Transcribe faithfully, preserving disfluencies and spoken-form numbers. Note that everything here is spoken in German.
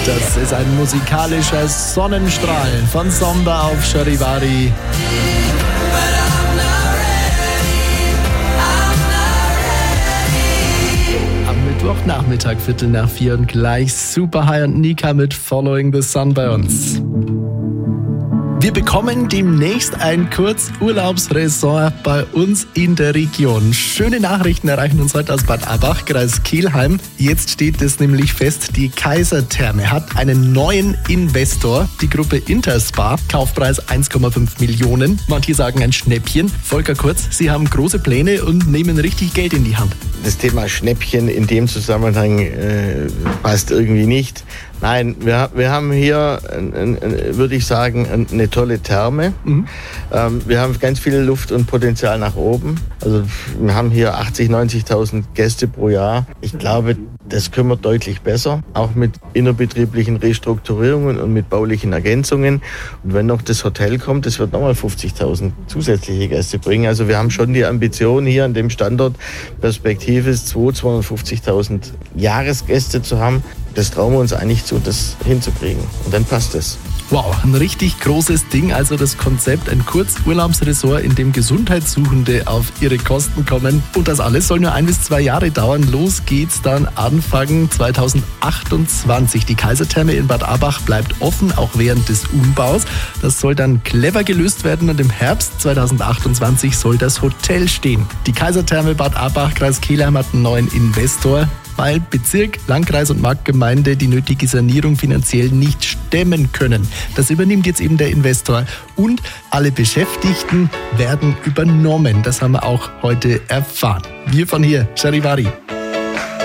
Das ist ein musikalischer Sonnenstrahl von Somber auf Charivari. Am Mittwochnachmittag, Viertel nach vier und gleich Super High und Nika mit Following the Sun bei uns. Wir bekommen demnächst ein Kurzurlaubsresort bei uns in der Region. Schöne Nachrichten erreichen uns heute aus Bad Abbach, Kreis Kelheim. Jetzt steht es nämlich fest, die Kaisertherme hat einen neuen Investor, die Gruppe Interspar. Kaufpreis eins Komma fünf Millionen. Manche sagen ein Schnäppchen. Volker Kurz, Sie haben große Pläne und nehmen richtig Geld in die Hand. Das Thema Schnäppchen in dem Zusammenhang äh, passt irgendwie nicht. Nein, wir, wir haben hier, äh, würde ich sagen, eine tolle Therme. Mhm. Ähm, wir haben ganz viel Luft und Potenzial nach oben. Also wir haben hier achtzigtausend, neunzigtausend Gäste pro Jahr. Ich glaube, das können wir deutlich besser, auch mit innerbetrieblichen Restrukturierungen und mit baulichen Ergänzungen. Und wenn noch das Hotel kommt, das wird nochmal fünfzigtausend zusätzliche Gäste bringen. Also wir haben schon die Ambition, hier an dem Standort Perspektive zweihunderttausend, zweihundertfünfzigtausend Jahresgäste zu haben. Das trauen wir uns eigentlich zu, das hinzukriegen. Und dann passt es. Wow, ein richtig großes Ding. Also das Konzept, ein Kurzurlaubsresort, in dem Gesundheitssuchende auf ihre Kosten kommen. Und das alles soll nur ein bis zwei Jahre dauern. Los geht's dann Anfang zweitausendachtundzwanzig. Die Kaisertherme in Bad Abbach bleibt offen, auch während des Umbaus. Das soll dann clever gelöst werden und im Herbst zweitausendachtundzwanzig soll das Hotel stehen. Die Kaisertherme Bad Abbach, Kreis Kelheim, hat einen neuen Investor, weil Bezirk, Landkreis und Marktgemeinde die nötige Sanierung finanziell nicht stemmen können. Das übernimmt jetzt eben der Investor und alle Beschäftigten werden übernommen. Das haben wir auch heute erfahren. Wir von hier, Charivari.